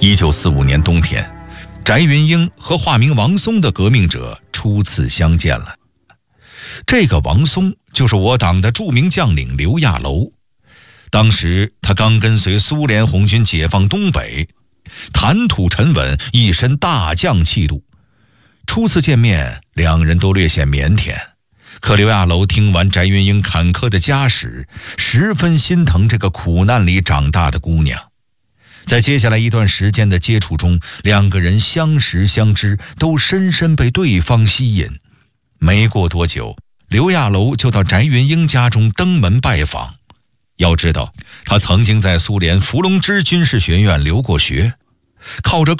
1945年冬天，翟云英和化名王松的革命者初次相见了。这个王松就是我党的著名将领刘亚楼。当时他刚跟随苏联红军解放东北，谈吐沉稳，一身大将气度。初次见面，两人都略显腼腆。可刘亚楼听完翟云英坎坷的家史，十分心疼这个苦难里长大的姑娘。在接下来一段时间的接触中，两个人相识相知，都深深被对方吸引。没过多久，刘亚楼就到翟云英家中登门拜访。要知道，他曾经在苏联伏龙芝军事学院留过学，靠着